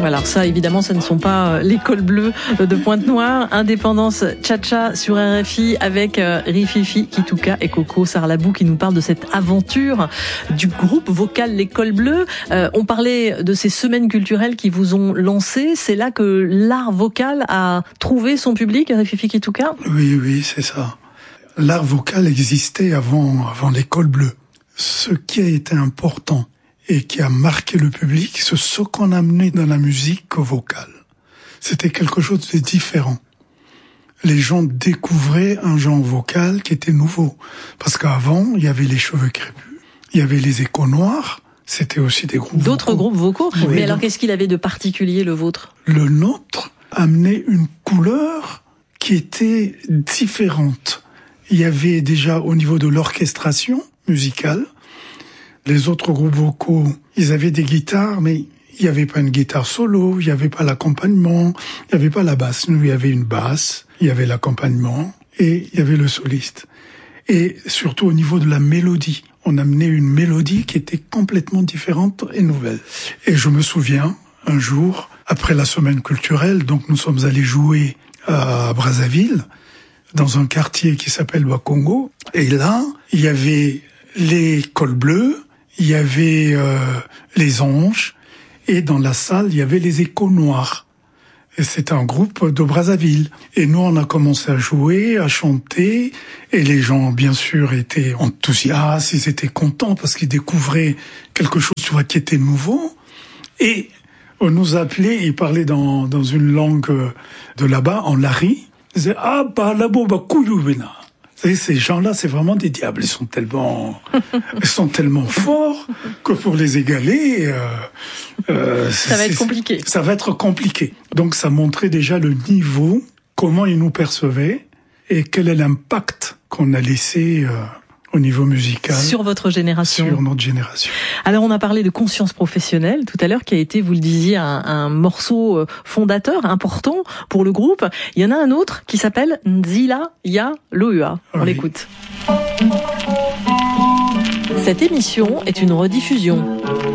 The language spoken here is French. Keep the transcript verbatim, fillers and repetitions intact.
Alors ça, évidemment, ce ne sont pas l'école bleue de Pointe-Noire. Indépendance Cha-Cha sur R F I avec Rififi, Kitouka et Coco Sarlabou qui nous parlent de cette aventure du groupe vocal L'École Bleue. Euh, on parlait de ces semaines culturelles qui vous ont lancé. C'est là que l'art vocal a trouvé son public, Rififi, Kitouka ? Oui, oui, c'est ça. L'art vocal existait avant, avant L'École Bleue. Ce qui a été important et qui a marqué le public, c'est ce qu'on a amené dans la musique vocale. C'était quelque chose de différent. Les gens découvraient un genre vocal qui était nouveau. Parce qu'avant, il y avait les cheveux crépus, il y avait les échos noirs, c'était aussi des groupes D'autres vocaux. groupes vocaux. Oui, Mais donc, alors, qu'est-ce qu'il avait de particulier, le vôtre ? Le nôtre amenait une couleur qui était différente. Il y avait déjà au niveau de l'orchestration musicale, les autres groupes vocaux, ils avaient des guitares, mais il n'y avait pas une guitare solo, il n'y avait pas l'accompagnement, il n'y avait pas la basse. Nous, il y avait une basse, il y avait l'accompagnement et il y avait le soliste. Et surtout au niveau de la mélodie, on amenait une mélodie qui était complètement différente et nouvelle. Et je me souviens, un jour, après la semaine culturelle, donc nous sommes allés jouer à Brazzaville, dans un quartier qui s'appelle Bakongo. Et là, il y avait l'École Bleue, il y avait euh, les Anges, et dans la salle, il y avait les Échos Noirs. Et c'était un groupe de Brazzaville. Et nous, on a commencé à jouer, à chanter, et les gens, bien sûr, étaient enthousiastes, ils étaient contents parce qu'ils découvraient quelque chose, tu vois, qui était nouveau. Et on nous appelait, ils parlaient dans, dans une langue de là-bas, en lari. Ils disaient, ah, bah, là-bas, bah, couyoubena. Vous savez, ces gens-là, c'est vraiment des diables. Ils sont tellement, ils sont tellement forts que pour les égaler, euh, euh, ça va être compliqué. Ça va être compliqué. Donc, ça montrait déjà le niveau, comment ils nous percevaient et quel est l'impact qu'on a laissé euh, au niveau musical. Sur votre génération. Sur notre génération. Alors, on a parlé de conscience professionnelle tout à l'heure, qui a été, vous le disiez, un, un morceau fondateur, important pour le groupe. Il y en a un autre qui s'appelle Nzila Ya Loua. On oui. l'écoute. Cette émission est une rediffusion.